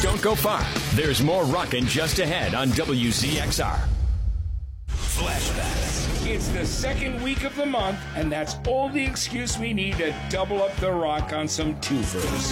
Don't go far. There's more rockin' just ahead on WZXR. Flashbacks. It's the second week of the month, and that's all the excuse we need to double up the rock on some twofers.